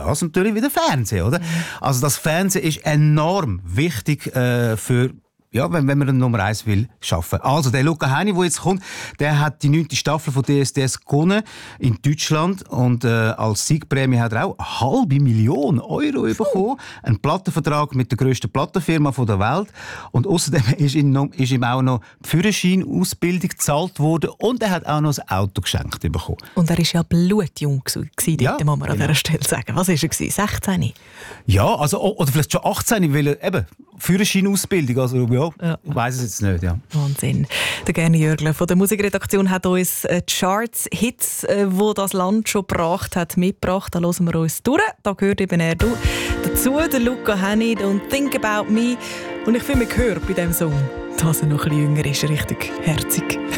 das natürlich wieder Fernsehen, oder? Also das Fernsehen ist enorm wichtig für... Ja, wenn man eine Nummer 1 will, schaffen. Also, der Luca Hänni, der jetzt kommt, der hat die 9. Staffel von DSDS gewonnen in Deutschland. Und als Siegprämie hat er auch 500.000 Euro bekommen. Einen Plattenvertrag mit der grössten Plattenfirma der Welt. Und außerdem ist ihm auch noch die Führerscheinausbildung gezahlt worden. Und er hat auch noch ein Auto geschenkt bekommen. Und er war ja blutjung gewesen, Ja, dort, muss man an dieser Stelle sagen. Was war er? 16? Ja, also, oder vielleicht schon 18, weil er eben Führerscheinausbildung, also ja, ich weiss es jetzt nicht. Ja. Wahnsinn. Der Gerne Jürgle von der Musikredaktion hat uns Charts-Hits, die das Land schon gebracht hat, mitgebracht. Da hören wir uns durch. Da gehört eben er dazu, der Luca Hänni, «Don't Think About Me». Und ich finde, man hört bei diesem Song, dass er noch ein bisschen jünger ist, richtig herzig.